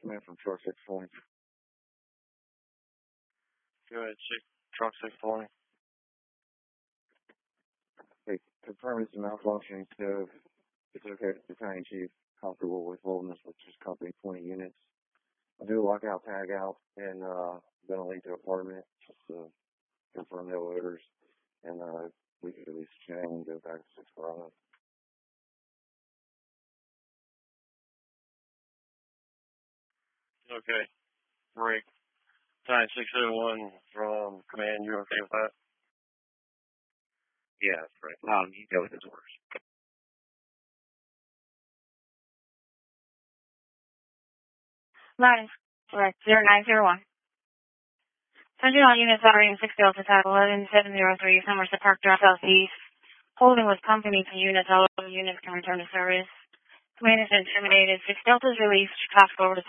Command from Truck 620. Go ahead, Truck 620. Hey, confirm it's a malfunctioning stove. It's okay if the Battalion Chief comfortable with holding this with just company 20 units. I'll do a lockout, tag out, and ventilate the apartment just to confirm no odors. And we could release the chain and go back to 6 Bravo. Okay. Break. Time 601 from command. You okay with that? Yeah, that's right. You go with his orders. That is correct. 0901. Sending all units operating 6 Delta Type 11703, Somerset Park Drive Southeast. Holding with company to units. All units can return to service. Command is intimidated. 6 Delta is released. Task over to